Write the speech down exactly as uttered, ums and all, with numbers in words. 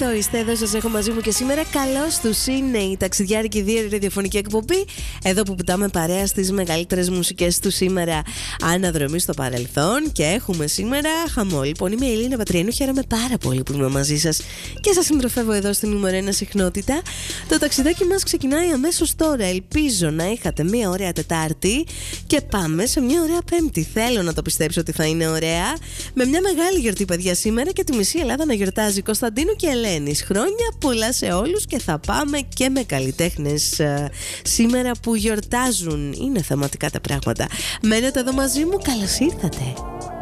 εδώ είστε, εδώ σας έχω μαζί μου και σήμερα. Καλώς τους είναι η ταξιδιάρικη δύο ραδιοφωνική εκπομπή. Εδώ που πετάμε παρέα στις μεγαλύτερες μουσικές του σήμερα. Αναδρομή στο παρελθόν και έχουμε σήμερα χαμό. Λοιπόν, είμαι η Ελίνα Πατριανού, χαίρομαι πάρα πολύ που είμαι μαζί σας και σας συντροφεύω εδώ στην νούμερο ένα συχνότητα. Το ταξιδάκι μας ξεκινάει αμέσως τώρα. Ελπίζω να είχατε μια ωραία Τετάρτη και πάμε σε μια ωραία Πέμπτη. Θέλω να το πιστέψω ότι θα είναι ωραία. Με μια μεγάλη γιορτή, παιδιά, σήμερα και τη μισή Ελλάδα να γιορτάζει, Κωνσταντίνου και Ελένης. Χρόνια πολλά σε όλους και θα πάμε και με καλλιτέχνες uh, σήμερα που γιορτάζουν. Είναι θεματικά τα πράγματα. Μένετε εδώ μαζί μου, καλώς ήρθατε.